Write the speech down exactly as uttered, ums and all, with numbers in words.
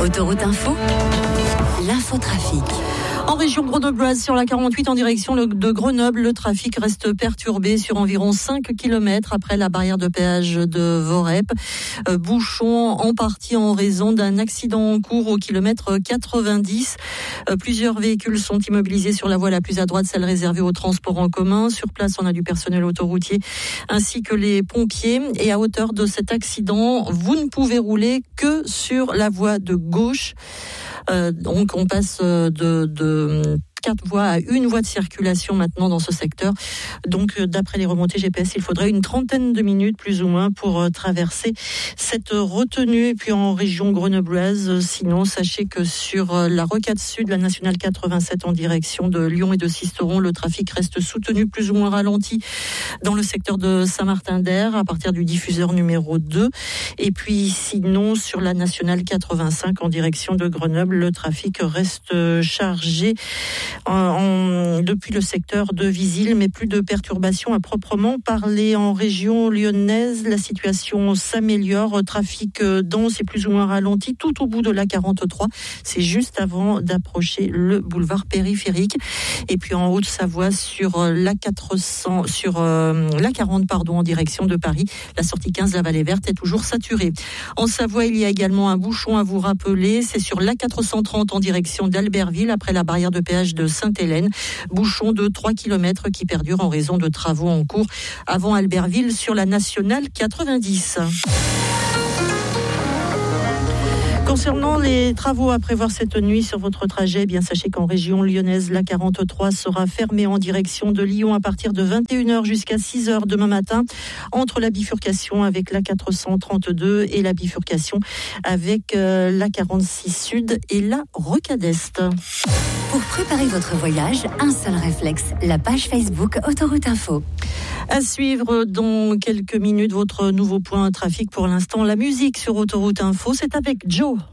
Autoroute Info, l'infotrafic. En région grenobloise, sur la quarante-huit en direction de Grenoble, le trafic reste perturbé sur environ cinq kilomètres après la barrière de péage de Vorep. Euh, bouchon en partie en raison d'un accident en cours au kilomètre quatre-vingt-dix. Euh, plusieurs véhicules sont immobilisés sur la voie la plus à droite, celle réservée au transport en commun. Sur place, on a du personnel autoroutier ainsi que les pompiers. Et à hauteur de cet accident, vous ne pouvez rouler que sur la voie de gauche. Euh, donc on passe de, de quatre voies à une voie de circulation maintenant dans ce secteur. Donc d'après les remontées G P S, il faudrait une trentaine de minutes plus ou moins pour traverser cette retenue. Et puis en région grenobloise, sinon sachez que sur la rocade sud, la nationale quatre-vingt-sept en direction de Lyon et de Sisteron, le trafic reste soutenu plus ou moins ralenti dans le secteur de Saint-Martin-d'Air à partir du diffuseur numéro deux. Et puis sinon sur la nationale quatre-vingt-cinq en direction de Grenoble, le trafic reste chargé En, en, depuis le secteur de Visil, mais plus de perturbations à proprement parler. En région lyonnaise, la situation s'améliore. Trafic dense et plus ou moins ralenti tout au bout de l'A quarante-trois. C'est juste avant d'approcher le boulevard périphérique. Et puis en Haute-Savoie, sur l'A quatre cents, sur euh, l'A quarante, pardon, en direction de Paris, la sortie quinze, la Vallée Verte, est toujours saturée. En Savoie, il y a également un bouchon à vous rappeler. C'est sur l'A quatre cent trente en direction d'Albertville, après la barrière de péage de Sainte-Hélène. Bouchon de trois kilomètres qui perdure en raison de travaux en cours avant Albertville sur la nationale quatre-vingt-dix. Concernant les travaux à prévoir cette nuit sur votre trajet, eh bien sachez qu'en région lyonnaise, l'A quarante-trois sera fermée en direction de Lyon à partir de vingt et une heures jusqu'à six heures demain matin, entre la bifurcation avec l'A quatre cent trente-deux et la bifurcation avec euh, l'A quarante-six Sud et la Rocade Est. Pour préparer votre voyage, un seul réflexe, la page Facebook Autoroute Info. À suivre dans quelques minutes votre nouveau point trafic. Pour l'instant, la musique sur Autoroute Info, c'est avec Joe.